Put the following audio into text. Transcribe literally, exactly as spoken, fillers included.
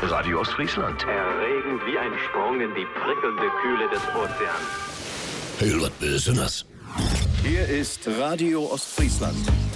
Radio Ostfriesland. Erregend wie ein Sprung in die prickelnde Kühle des Ozeans. Hey, was bist du das? Hier ist Radio Ostfriesland.